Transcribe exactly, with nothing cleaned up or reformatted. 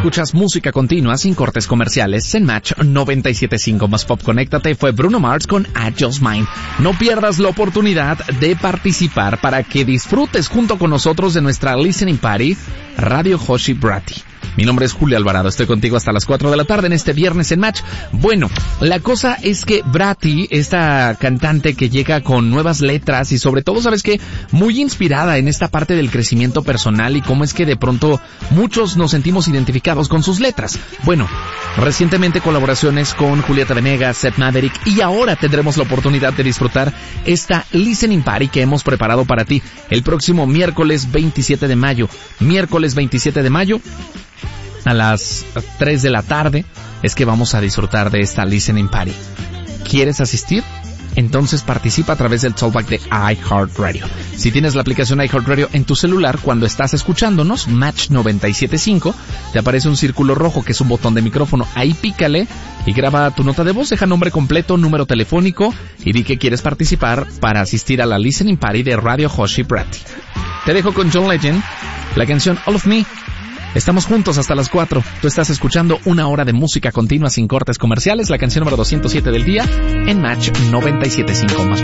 Escuchas música continua sin cortes comerciales en Match noventa y siete punto cinco. Más Pop Conéctate fue Bruno Mars con I Just Mine. No pierdas la oportunidad de participar para que disfrutes junto con nosotros de nuestra Listening Party Radio Hoshi Bratti. Mi nombre es Julio Alvarado, estoy contigo hasta las cuatro de la tarde en este viernes en Match. Bueno, la cosa es que Bratti, esta cantante que llega con nuevas letras y sobre todo, ¿sabes qué? Muy inspirada en esta parte del crecimiento personal y cómo es que de pronto muchos nos sentimos identificados con sus letras. Bueno, recientemente colaboraciones con Julieta Venegas, Seth Maverick y ahora tendremos la oportunidad de disfrutar esta Listening Party que hemos preparado para ti el próximo miércoles veintisiete de mayo. Miércoles veintisiete de mayo. A las tres de la tarde es que vamos a disfrutar de esta Listening Party. ¿Quieres asistir? Entonces participa a través del Talkback de iHeartRadio. Si tienes la aplicación iHeartRadio en tu celular, cuando estás escuchándonos, Match noventa y siete punto cinco, te aparece un círculo rojo que es un botón de micrófono. Ahí pícale y graba tu nota de voz, deja nombre completo, número telefónico y di que quieres participar para asistir a la Listening Party de Radio Hoshi Bratti. Te dejo con John Legend, la canción All of Me. Estamos juntos hasta las cuatro. Tú estás escuchando una hora de música continua sin cortes comerciales, la canción número doscientos siete del día en Match noventa y siete punto cinco. Más